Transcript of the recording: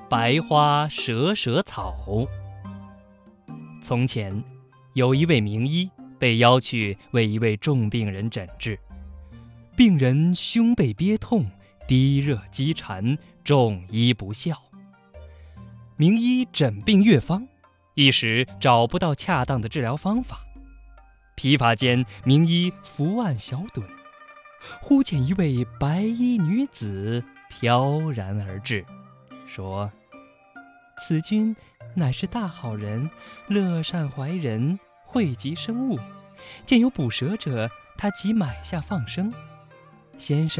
白花蛇舌草。从前，有一位名医被邀去为一位重病人诊治。病人胸背憋痛，低热积痰，重医不效。名医诊病阅方，一时找不到恰当的治疗方法。疲乏间，名医伏案小盹，忽见一位白衣女子飘然而至，说：“此君乃是大好人，乐善怀人，惠及生物。见有捕蛇者，他即买下放生。先生